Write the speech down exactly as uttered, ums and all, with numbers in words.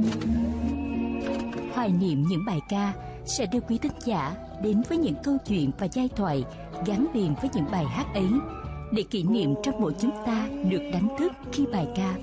Hoài niệm những bài ca sẽ đưa quý thính giả đến với những câu chuyện và giai thoại gắn liền với những bài hát ấy, để kỷ niệm trong mỗi chúng ta được đánh thức khi bài ca